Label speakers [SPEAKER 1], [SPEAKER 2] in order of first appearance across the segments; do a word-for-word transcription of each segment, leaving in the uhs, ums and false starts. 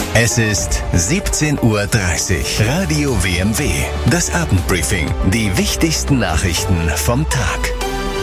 [SPEAKER 1] Es ist siebzehn Uhr dreißig. Radio W M W. Das Abendbriefing. Die wichtigsten Nachrichten vom Tag.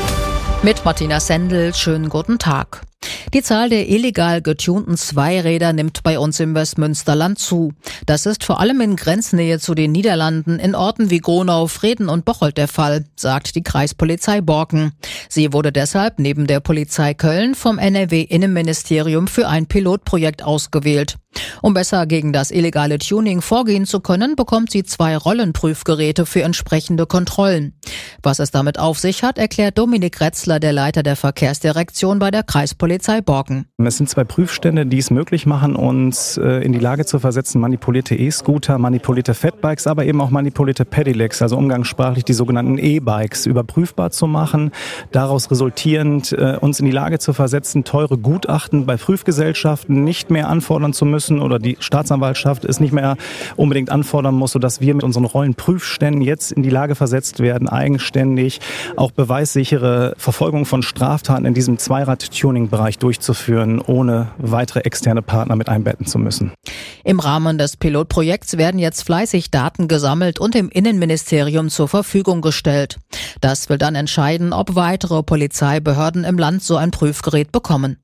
[SPEAKER 2] Mit Martina Sendel, schönen guten Tag. Die Zahl der illegal getunten Zweiräder nimmt bei uns im Westmünsterland zu. Das ist vor allem in Grenznähe zu den Niederlanden in Orten wie Gronau, Vreden und Bocholt der Fall, sagt die Kreispolizei Borken. Sie wurde deshalb neben der Polizei Köln vom N R W-Innenministerium für ein Pilotprojekt ausgewählt. Um besser gegen das illegale Tuning vorgehen zu können, bekommt sie zwei Rollenprüfgeräte für entsprechende Kontrollen. Was es damit auf sich hat, erklärt Dominik Retzler, der Leiter der Verkehrsdirektion bei der Kreispolizei Borken.
[SPEAKER 3] Es sind zwei Prüfstände, die es möglich machen, uns äh, in die Lage zu versetzen, manipulierte E-Scooter, manipulierte Fatbikes, aber eben auch manipulierte Pedelecs, also umgangssprachlich die sogenannten E-Bikes, überprüfbar zu machen, daraus resultierend äh, uns in die Lage zu versetzen, teure Gutachten bei Prüfgesellschaften nicht mehr anfordern zu müssen oder die Staatsanwaltschaft es nicht mehr unbedingt anfordern muss, sodass wir mit unseren Rollenprüfständen jetzt in die Lage versetzt werden, eigenständig auch beweissichere Verfolgung von Straftaten in diesem Zweirad-Tuning-Bereich durchzuführen, ohne weitere externe Partner mit einbetten zu müssen.
[SPEAKER 2] Im Rahmen des Pilotprojekts werden jetzt fleißig Daten gesammelt und im Innenministerium zur Verfügung gestellt. Das will dann entscheiden, ob weitere Polizeibehörden im Land so ein Prüfgerät bekommen.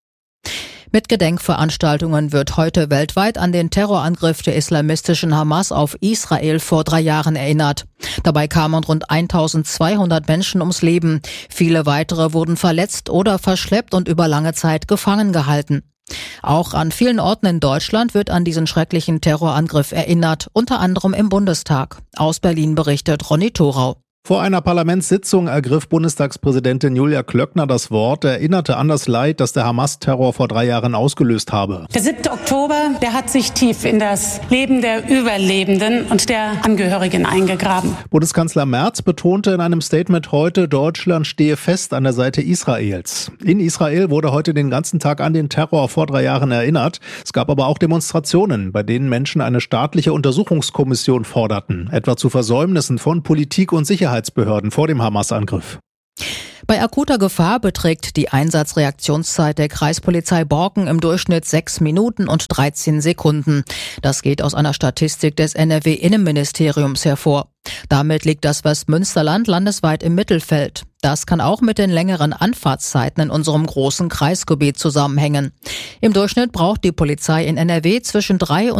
[SPEAKER 2] Mit Gedenkveranstaltungen wird heute weltweit an den Terrorangriff der islamistischen Hamas auf Israel vor drei Jahren erinnert. Dabei kamen rund eintausendzweihundert Menschen ums Leben. Viele weitere wurden verletzt oder verschleppt und über lange Zeit gefangen gehalten. Auch an vielen Orten in Deutschland wird an diesen schrecklichen Terrorangriff erinnert, unter anderem im Bundestag. Aus Berlin berichtet Ronny Thorau.
[SPEAKER 4] Vor einer Parlamentssitzung ergriff Bundestagspräsidentin Julia Klöckner das Wort, erinnerte an das Leid, das der Hamas-Terror vor drei Jahren ausgelöst habe.
[SPEAKER 5] Der siebte Oktober, der hat sich tief in das Leben der Überlebenden und der Angehörigen eingegraben.
[SPEAKER 4] Bundeskanzler Merz betonte in einem Statement heute, Deutschland stehe fest an der Seite Israels. In Israel wurde heute den ganzen Tag an den Terror vor drei Jahren erinnert. Es gab aber auch Demonstrationen, bei denen Menschen eine staatliche Untersuchungskommission forderten, etwa zu Versäumnissen von Politik und Sicherheit. Behörden vor dem Hamas-Angriff.
[SPEAKER 2] Bei akuter Gefahr beträgt die Einsatzreaktionszeit der Kreispolizei Borken im Durchschnitt sechs Minuten und dreizehn Sekunden. Das geht aus einer Statistik des N R W-Innenministeriums hervor. Damit liegt das Westmünsterland landesweit im Mittelfeld. Das kann auch mit den längeren Anfahrtszeiten in unserem großen Kreisgebiet zusammenhängen. Im Durchschnitt braucht die Polizei in N R W zwischen drei und